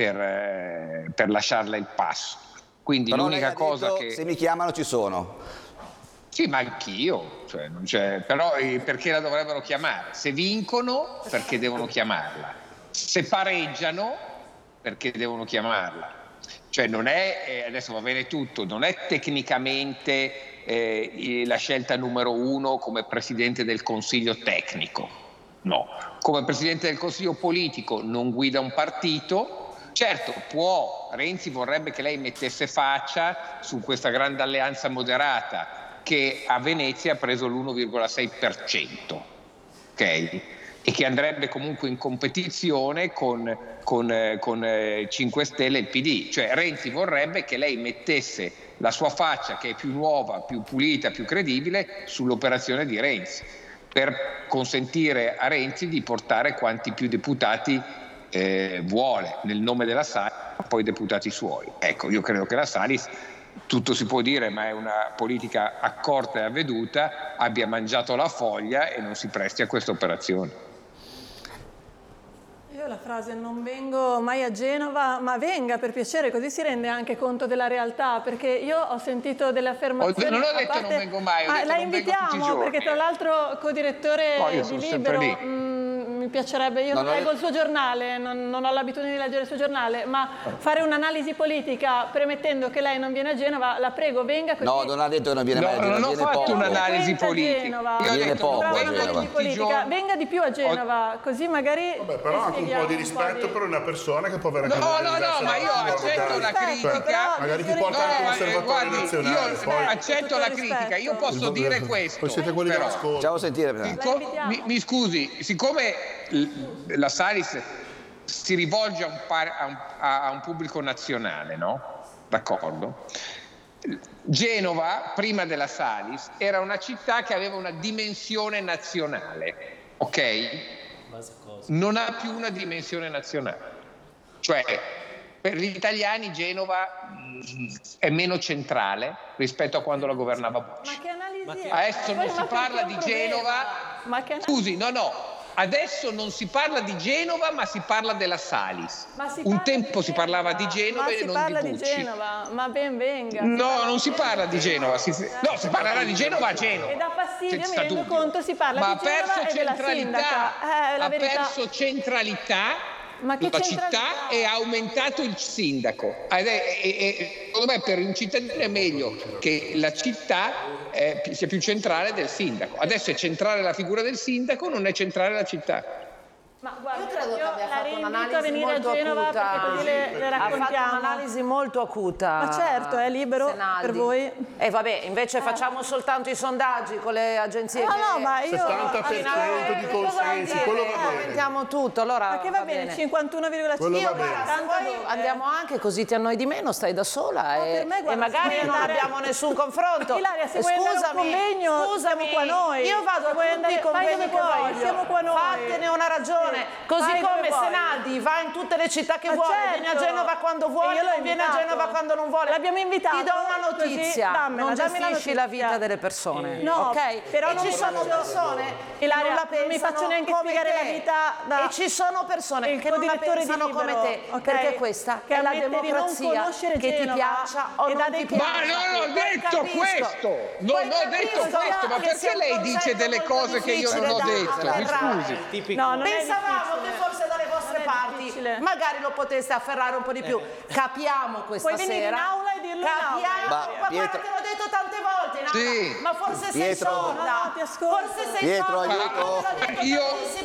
per lasciarle il passo. Quindi però l'unica cosa detto, che... se mi chiamano ci sono. Sì, ma anch'io, cioè, non c'è... però perché la dovrebbero chiamare? Se vincono, perché devono chiamarla? Se pareggiano, perché devono chiamarla? Cioè non è, adesso va bene tutto, non è tecnicamente la scelta numero uno come Presidente del Consiglio tecnico, no. Come Presidente del Consiglio politico non guida un partito, certo Renzi vorrebbe che lei mettesse faccia su questa grande alleanza moderata che a Venezia ha preso l'1,6%, ok? E che andrebbe comunque in competizione con 5 Stelle e il PD. Cioè Renzi vorrebbe che lei mettesse la sua faccia, che è più nuova, più pulita, più credibile, sull'operazione di Renzi, per consentire a Renzi di portare quanti più deputati vuole, nel nome della Salis, poi deputati suoi. Ecco, io credo che la Salis, tutto si può dire, ma è una politica accorta e avveduta, abbia mangiato la foglia e non si presti a questa operazione. Io la frase "non vengo mai a Genova", ma venga per piacere, così si rende anche conto della realtà, perché io ho sentito delle affermazioni... Non ho detto non vengo mai, ho detto la non vengo tutti i invitiamo, giorni. perché tra l'altro co-direttore di Libero... mi piacerebbe, io non leggo il suo giornale, non ho l'abitudine di leggere il suo giornale, ma fare un'analisi politica premettendo che lei non viene a Genova, la prego, venga così. No, non ha detto che non viene mai a Genova, non ho fatto un'analisi politica. Viene poco a Genova. Venga di più a Genova, così magari... Vabbè, però anche un po' di rispetto per una persona che può avere anche ma io accetto la critica. Magari ti porta anche un osservatore nazionale. Io accetto la critica, io posso dire questo. Poi siete quelli che ascoltano. Ciao, sentire. Mi scusi, siccome la Salis si rivolge a un pubblico nazionale, no? D'accordo? Genova, prima della Salis, era una città che aveva una dimensione nazionale, ok? Non ha più una dimensione nazionale. Cioè, per gli italiani Genova è meno centrale rispetto a quando la governava Bucci. Ma che analisi è? Adesso non si parla di Genova. Scusi, no. Adesso non si parla di Genova, ma si parla della Salis. Un tempo si parlava di Genova e non di Bucci. Ma si parla di Genova, ma ben venga. No, non si parla di Genova. Si parlerà di Genova a Genova. E da fastidio, mi rendo conto, si parla di Genova e della sindaca. Ha perso centralità. La città è aumentato il sindaco. Secondo me per un cittadino è meglio che la città sia più centrale del sindaco. Adesso è centrale la figura del sindaco, non è centrale la città. Ma guarda, io credo che abbia fatto un'analisi a venire molto a Genova acuta. Perché così le raccontiamo. Ha fatto un'analisi molto acuta. Ma certo, è libero Senaldi. per voi. E vabbè, invece facciamo soltanto i sondaggi con le agenzie. No, ma io 70% di consensi, quello va bene. Aumentiamo tutto, allora ma che va bene, 51,5. Io poi andiamo anche così ti annoi di meno, stai da sola per me, guarda, e magari non abbiamo nessun confronto. Ilaria, se vuoi andare a un convegno, siamo qua noi. Io vado a tutti i convegni che voglio. Siamo qua noi. Fattene una ragione. Così come Senaldi va in tutte le città che vuole, viene a Genova quando vuole, non viene a Genova quando non vuole. L'abbiamo invitato. Ti do una notizia, non gestisci la vita delle persone, no, ok? Però e ci sono persone Ilaria, non la non mi faccio neanche spiegare la vita e ci sono persone che non la pensano come te, perché questa è la democrazia, che ti piaccia o non ti piaccia. Ma non ho detto questo! Non ho detto questo, ma perché lei dice delle cose che io non ho detto? Mi scusi. Pensavamo che forse dalle vostre parti magari lo poteste afferrare un po' di più. Capiamo questa sera. Puoi venire in aula e dirlo Capiamo, guarda, te l'ho detto tante volte in aula, sì. ma forse sei sorda. Forse sei Pietro, sorda. aiuto. Io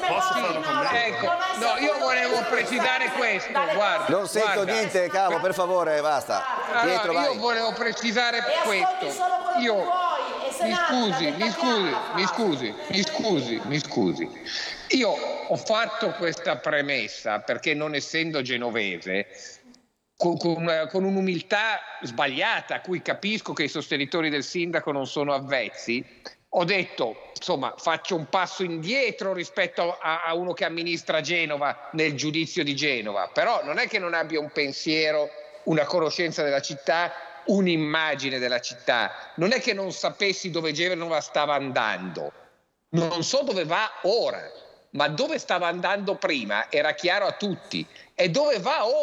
volte io volevo precisare questo, guarda. Non sento niente, cavo, per favore, basta. Pietro, Allora, io vai. volevo precisare questo. Mi scusi. Io ho fatto questa premessa perché, non essendo genovese, con un'umiltà sbagliata, a cui capisco che i sostenitori del sindaco non sono avvezzi, ho detto, insomma, faccio un passo indietro rispetto a uno che amministra Genova nel giudizio di Genova, però non è che non abbia un pensiero, una conoscenza della città, un'immagine della città. Non è che non sapessi dove Genova stava andando, non so dove va ora, ma dove stava andando prima era chiaro a tutti, e dove va ora